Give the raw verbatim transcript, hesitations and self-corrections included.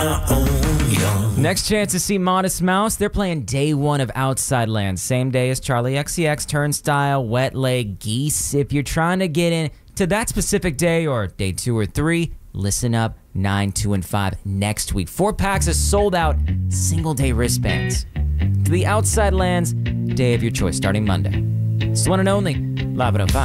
my own young. Next chance to see Modest Mouse. They're playing day one of Outside Lands. Same day as Charlie X C X, Turnstile, Wet Leg, Geese. If you're trying to get in to that specific day or day two or three, listen up. nine, two, and five next week. Four packs of sold out single day wristbands. To the Outside Lands day of your choice starting Monday. It's the one and only Live at oh five.